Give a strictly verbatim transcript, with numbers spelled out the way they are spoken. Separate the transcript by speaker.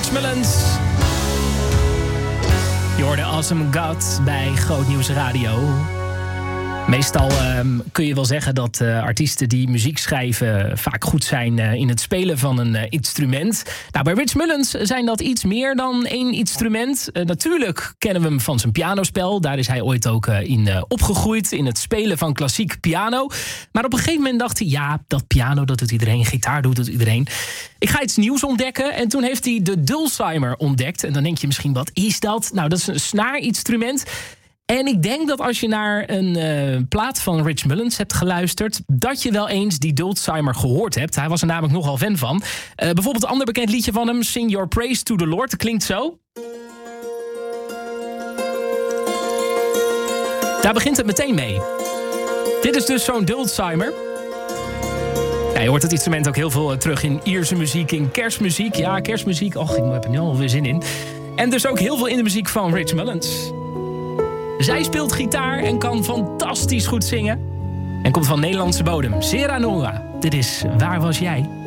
Speaker 1: Rich Mullins. Je hoorde Awesome God bij Groot Nieuws Radio. Meestal um, kun je wel zeggen dat uh, artiesten die muziek schrijven vaak goed zijn uh, in het spelen van een uh, instrument. Nou, bij Rich Mullins zijn dat iets meer dan één instrument. Uh, natuurlijk kennen we hem van zijn pianospel. Daar is hij ooit ook uh, in uh, opgegroeid, in het spelen van klassiek piano. Maar op een gegeven moment dacht hij, ja, dat piano, dat doet iedereen. Gitaar doet het iedereen. Ik ga iets nieuws ontdekken. En toen heeft hij de dulcimer ontdekt. En dan denk je misschien, wat is dat? Nou, dat is een snaarinstrument. En ik denk dat als je naar een uh, plaat van Rich Mullins hebt geluisterd, dat je wel eens die dulcimer gehoord hebt. Hij was er namelijk nogal fan van. Uh, bijvoorbeeld een ander bekend liedje van hem, Sing Your Praise to the Lord. Dat klinkt zo. Daar begint het meteen mee. Dit is dus zo'n dulcimer. Ja, je hoort het instrument ook heel veel terug in Ierse muziek, in kerstmuziek. Ja, kerstmuziek. Och, ik heb er nu alweer zin in. En dus ook heel veel in de muziek van Rich Mullins. Zij speelt gitaar en kan fantastisch goed zingen. En komt van Nederlandse bodem. Sera Nora, dit is Waar Was Jij?